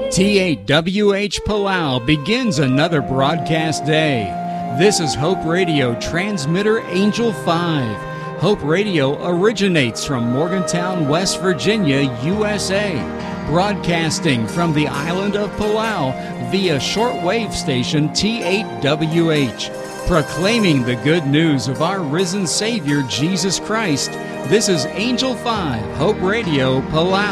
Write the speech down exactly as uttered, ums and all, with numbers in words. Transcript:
T eight W H Palau begins another broadcast day. This is Hope Radio Transmitter Angel five. Hope Radio originates from Morgantown, West Virginia, U S A, broadcasting from the island of Palau via shortwave station T eight W H. Proclaiming the good news of our risen Savior, Jesus Christ, this is Angel five, Hope Radio, Palau.